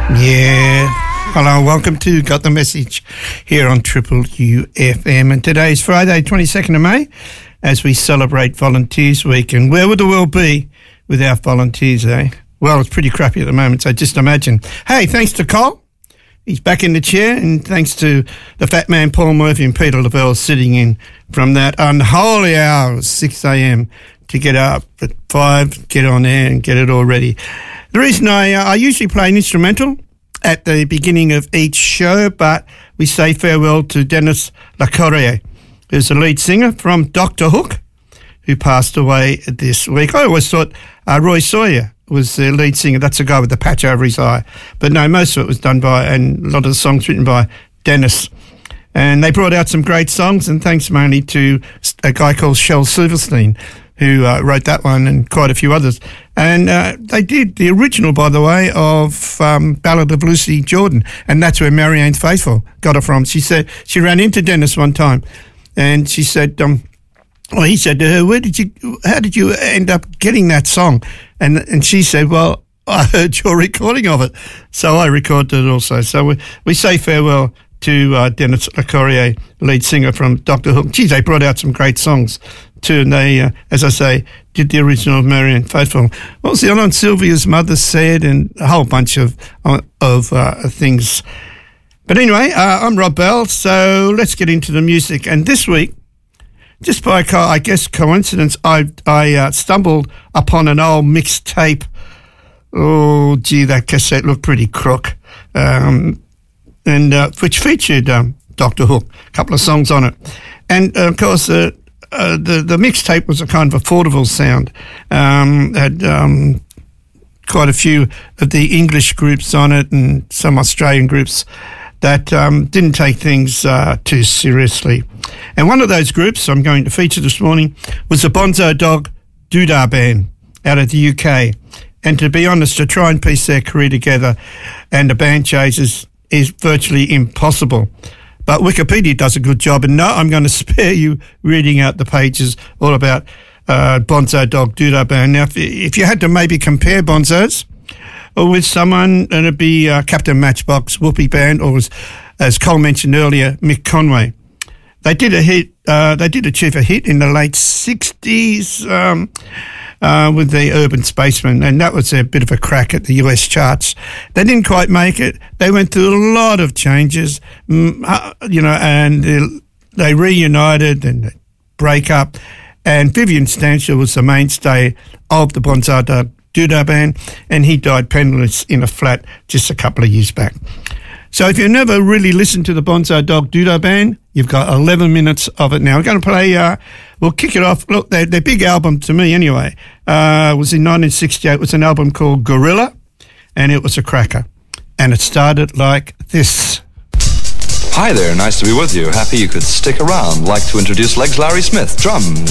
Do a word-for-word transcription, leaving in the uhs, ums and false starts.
Yeah. Hello, welcome to Got the Message here on Triple U F M. And today is Friday, twenty-second of May, as we celebrate Volunteers Week. And where would the world be without volunteers, eh? Well, it's pretty crappy at the moment, so just imagine. Hey, thanks to Cole. He's back in the chair, and thanks to the fat man Paul Murphy and Peter Lavelle sitting in from that unholy hour, six a.m., to get up at five, get on air and get it all ready. The reason I, uh, I usually play an instrumental at the beginning of each show, but we say farewell to Dennis LeCorrier, who's the lead singer from Doctor Hook, who passed away this week. I always thought uh, Roy Sawyer was the lead singer. That's the guy with the patch over his eye. But no, most of it was done by, and a lot of the songs written by Dennis. And they brought out some great songs, and thanks mainly to a guy called Shel Silverstein, who uh, wrote that one and quite a few others. And uh, they did the original, by the way, of um, Ballad of Lucy Jordan, and that's where Marianne Faithfull got it from. She said she ran into Dennis one time, and she said, um, well, he said to her, "Where did you? How did you end up getting that song?" And and she said, "Well, I heard your recording of it, so I recorded it also." So we we say farewell to uh, Dennis LeCorrier, lead singer from Doctor Hook. Geez, they brought out some great songs too, and they, uh, as I say, did the original of Marianne Faithfull. What was the other one? Sylvia's Mother Said, and a whole bunch of uh, of uh, things. But anyway, uh, I'm Rob Bell, so let's get into the music. And this week, just by, I guess, coincidence, I I uh, stumbled upon an old mixtape. Oh, gee, that cassette looked pretty crook. Um, and uh, which featured um, Doctor Hook, a couple of songs on it. And, uh, of course, uh, uh, the, the mixtape was a kind of affordable sound. Um, had um, quite a few of the English groups on it and some Australian groups that um, didn't take things uh, too seriously. And one of those groups I'm going to feature this morning was the Bonzo Dog Doodah Band out of the U K. And to be honest, to try and piece their career together and the band changes is virtually impossible. But Wikipedia does a good job, and no, I'm going to spare you reading out the pages all about uh, Bonzo Dog Doodah Band. Now, if, if you had to maybe compare Bonzos or with someone, and it'd be uh, Captain Matchbox, Whoopee Band, or as, as Cole mentioned earlier, Mick Conway. They did a hit. Uh, they did achieve a hit in the late sixties um, uh, with the Urban Spacemen, and that was a bit of a crack at the U S charts. They didn't quite make it. They went through a lot of changes, mm, uh, you know, and they, they reunited and break up. And Vivian Stanshall was the mainstay of the Bonzo Dog Doodah Band, and he died penniless in a flat just a couple of years back. So if you've never really listened to the Bonzo Dog Doodah Band, you've got eleven minutes of it now. We're going to play, uh, we'll kick it off. Look, their, their big album to me anyway, uh, was in nineteen sixty-eight. It was an album called Gorilla, and it was a cracker. And it started like this. Hi there, nice to be with you. Happy you could stick around. Like to introduce Legs Larry Smith, drums.